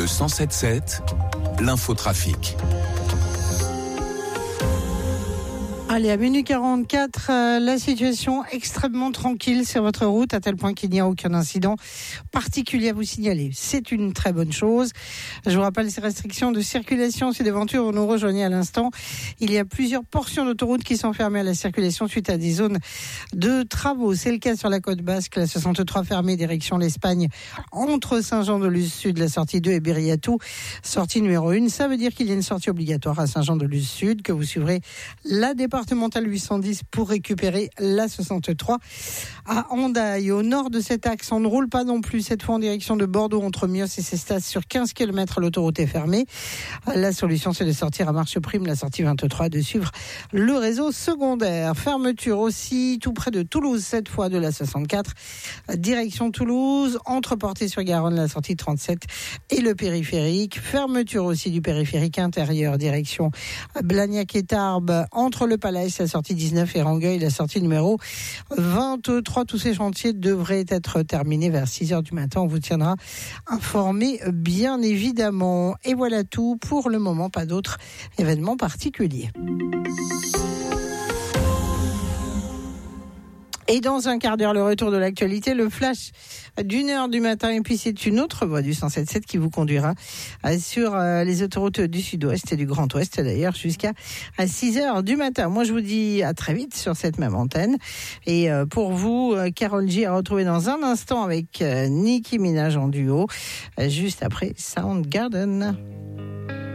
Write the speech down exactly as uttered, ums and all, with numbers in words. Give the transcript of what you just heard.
Le cent sept sept, l'infotrafic. Allez, à minuit quarante-quatre, euh, la situation extrêmement tranquille sur votre route, à tel point qu'il n'y a aucun incident particulier à vous signaler. C'est une très bonne chose. Je vous rappelle ces restrictions de circulation. Si d'aventure vous nous rejoignez à l'instant, il y a plusieurs portions d'autoroute qui sont fermées à la circulation suite à des zones de travaux. C'est le cas sur la côte basque, la soixante-trois fermée direction l'Espagne, entre Saint-Jean-de-Luz-Sud, la sortie deux et Biriatou, sortie numéro un. Ça veut dire qu'il y a une sortie obligatoire à Saint-Jean-de-Luz-Sud, que vous suivrez la départementale huit cent dix pour récupérer la soixante-trois à Hendaye. Au nord de cet axe, on ne roule pas non plus, cette fois en direction de Bordeaux entre Mios et Cestas sur quinze kilomètres, l'autoroute est fermée. La solution, c'est de sortir à marche prime, la sortie vingt-trois, de suivre le réseau secondaire. Fermeture aussi tout près de Toulouse, cette fois de la soixante-quatre, direction Toulouse, entre Portée-sur-Garonne, la sortie trente-sept et le périphérique. Fermeture aussi du périphérique intérieur, direction Blagnac et Tarbes, entre le Palais, la sortie dix-neuf, et Rangueil, la sortie numéro vingt-trois. Tous ces chantiers devraient être terminés vers six heures du matin. On vous tiendra informé, bien évidemment. Et voilà tout pour le moment, pas d'autres événements particuliers. Et dans un quart d'heure, le retour de l'actualité, le flash d'une heure du matin. Et puis c'est une autre voie du cent sept sept qui vous conduira sur les autoroutes du Sud-Ouest et du Grand Ouest d'ailleurs jusqu'à six heures du matin. Moi je vous dis à très vite sur cette même antenne. Et pour vous, Karol G à retrouver dans un instant avec Nicki Minaj en duo, juste après Soundgarden.